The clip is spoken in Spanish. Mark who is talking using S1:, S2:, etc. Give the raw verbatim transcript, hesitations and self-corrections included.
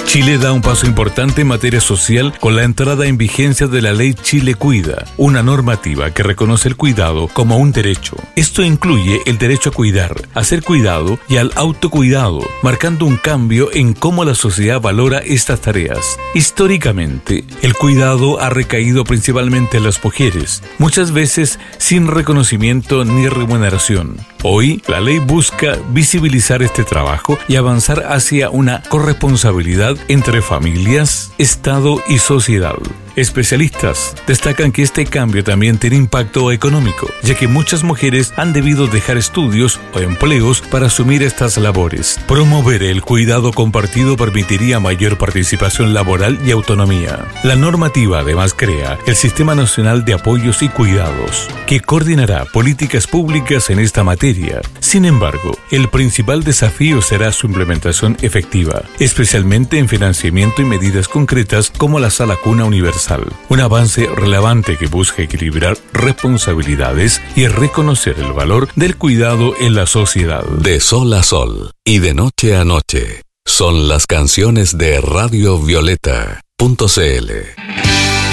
S1: Chile da un paso importante en materia social con la entrada en vigencia de la Ley Chile Cuida, una normativa que reconoce el cuidado como un derecho. Esto incluye el derecho a cuidar, a ser cuidado y al autocuidado, marcando un cambio en cómo la sociedad valora estas tareas. Históricamente, el cuidado ha recaído principalmente en las mujeres, muchas veces sin reconocimiento ni remuneración. Hoy, la ley busca visibilizar este trabajo y avanzar hacia una corresponsabilidad entre familias, Estado y sociedad. Especialistas destacan que este cambio también tiene impacto económico, ya que muchas mujeres han debido dejar estudios o empleos para asumir estas labores. Promover el cuidado compartido permitiría mayor participación laboral y autonomía. La normativa además crea el Sistema Nacional de Apoyos y Cuidados, que coordinará políticas públicas en esta materia. Sin embargo, el principal desafío será su implementación efectiva, especialmente en financiamiento y medidas concretas como la Sala Cuna Universal. Un avance relevante que busca equilibrar responsabilidades y reconocer el valor del cuidado en la sociedad.
S2: De sol a sol y de noche a noche son las canciones de Radio Violeta punto c l.